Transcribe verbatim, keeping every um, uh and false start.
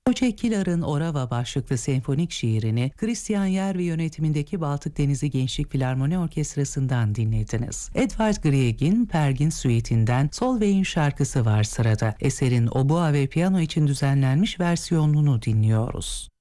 Hoca Kilar'ın Orava başlıklı senfonik şiirini Christian Järvi yönetimindeki Baltık Denizi Gençlik Filarmoni Orkestrası'ndan dinlediniz. Edvard Grieg'in Pergin Suite'inden Solveig'in şarkısı var sırada. Eserin oboa ve piyano için düzenlenmiş versiyonunu dinliyoruz.